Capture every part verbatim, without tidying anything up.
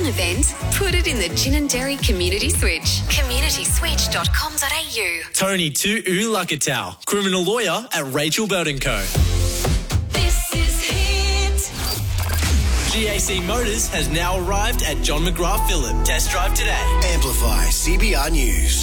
event? Put it in the Gin and Dairy Community Switch. community switch dot com dot a u. Tony Tu Ulakatau, criminal lawyer at Rachel Bird and Co. This is Hit. G A C Motors has now arrived at John McGrath Phillip. Test drive today. Amplify C B R News.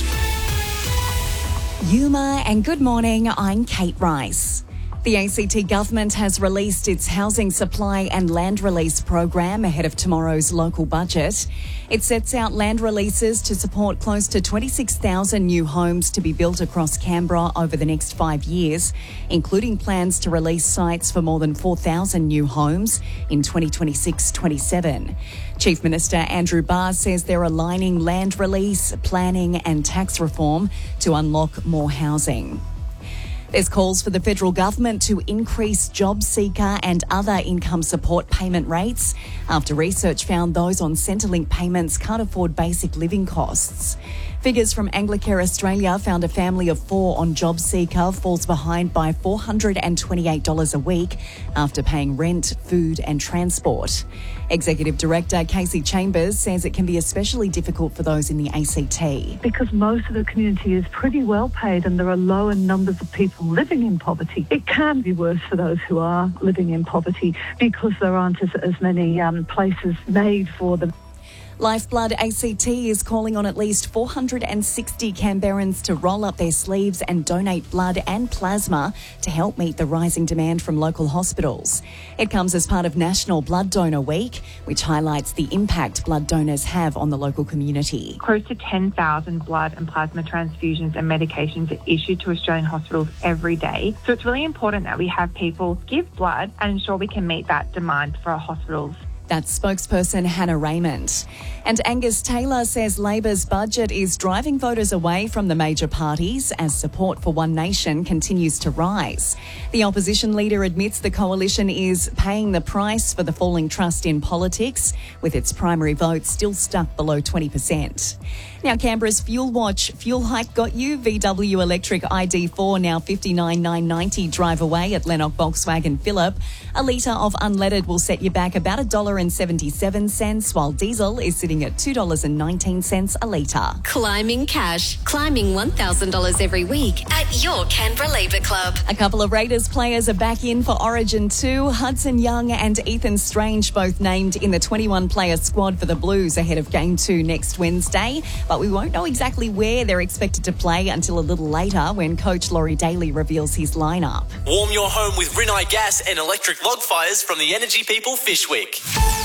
Yuma, and good morning, I'm Kate Rice. The A C T government has released its housing supply and land release program ahead of tomorrow's local budget. It sets out land releases to support close to twenty-six thousand new homes to be built across Canberra over the next five years, including plans to release sites for more than four thousand new homes in twenty twenty-six twenty-seven. Chief Minister Andrew Barr says they're aligning land release, planning and tax reform to unlock more housing. There's calls for the federal government to increase job seeker and other income support payment rates after research found those on Centrelink payments can't afford basic living costs. Figures from Anglicare Australia found a family of four on job seeker falls behind by four hundred twenty-eight dollars a week after paying rent, food and transport. Executive Director Casey Chambers says it can be especially difficult for those in the A C T. Because most of the community is pretty well paid and there are lower numbers of people living in poverty. It can be worse for those who are living in poverty because there aren't as, as many um, places made for them. Lifeblood A C T is calling on at least four hundred sixty Canberrans to roll up their sleeves and donate blood and plasma to help meet the rising demand from local hospitals. It comes as part of National Blood Donor Week, which highlights the impact blood donors have on the local community. Close to ten thousand blood and plasma transfusions and medications are issued to Australian hospitals every day. So it's really important that we have people give blood and ensure we can meet that demand for our hospitals. That's spokesperson Hannah Raymond. And Angus Taylor says Labor's budget is driving voters away from the major parties as support for One Nation continues to rise. The opposition leader admits the coalition is paying the price for the falling trust in politics, with its primary vote still stuck below twenty percent. Now, Canberra's Fuel Watch fuel hike got you. V W Electric I D four now fifty-nine thousand nine hundred ninety drive away at Lennox Volkswagen Phillip. A litre of unleaded will set you back about one dollar seventy-seven, while diesel is sitting at two dollars nineteen a litre. Climbing cash. Climbing one thousand dollars every week at your Canberra Labour Club. A couple of Raiders players are back in for Origin two. Hudson Young and Ethan Strange both named in the twenty-one player squad for the Blues ahead of Game two next Wednesday. But we won't know exactly where they're expected to play until a little later when coach Laurie Daly reveals his lineup. Warm your home with Rinnai gas and electric log fires from the Energy People Fishwick.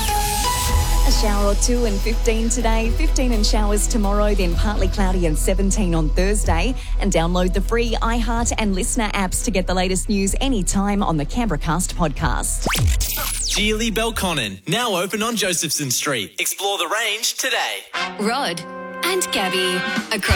A shower or two and fifteen today, fifteen and showers tomorrow, then partly cloudy and seventeen on Thursday. And download the free iHeart and Listener apps to get the latest news anytime on the Canberra Cast podcast. Geely Belconnen, now open on Josephson Street. Explore the range today. Rod and Gabby across